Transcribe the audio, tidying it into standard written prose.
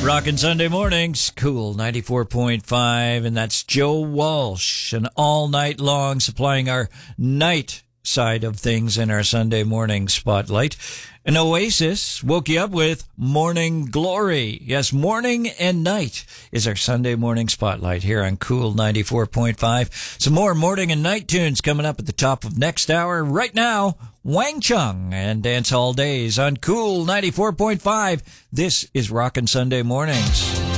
Rockin' Sunday mornings, Cool 94.5, and that's Joe Walsh, and all night long supplying our night side of things in our Sunday morning spotlight. And Oasis woke you up with Morning Glory. Yes, morning and night is our Sunday morning spotlight here on Cool 94.5. Some more morning and night tunes coming up at the top of next hour. Right now, Wang Chung and Dance Hall Days on Cool 94.5. This is Rockin' Sunday Mornings.